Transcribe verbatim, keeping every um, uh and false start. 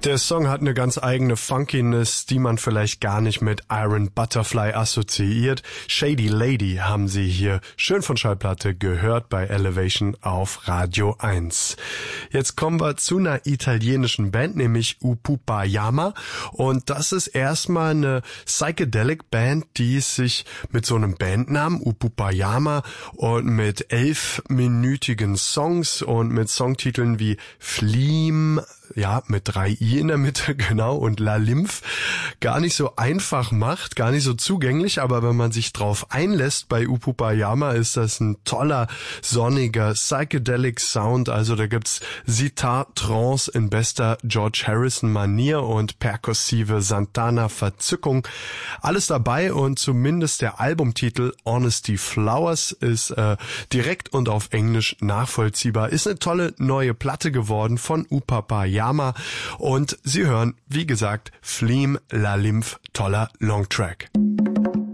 Der Song hat eine ganz eigene Funkiness, die man vielleicht gar nicht mit Iron Butterfly assoziiert. Shady Lady haben Sie hier schön von Schallplatte gehört bei Elevation auf Radio eins. Jetzt kommen wir zu einer italienischen Band, nämlich Upupayama. Und das ist erstmal eine Psychedelic Band, die sich mit so einem Bandnamen Upupayama und mit elfminütigen Songs und mit Songtiteln wie Fleam, ja, mit drei I in der Mitte, genau, und La Lymph gar nicht so einfach macht, gar nicht so zugänglich, aber wenn man sich drauf einlässt bei Upupayama, ist das ein toller, sonniger, psychedelic Sound, also da gibt's Sitar, Trance in bester George Harrison-Manier und perkussive Santana-Verzückung, alles dabei und zumindest der Albumtitel Honesty Flowers ist äh, direkt und auf Englisch nachvollziehbar, ist eine tolle neue Platte geworden von Upupayama. Und Sie hören, wie gesagt, Fleam, La Lymph, toller Longtrack.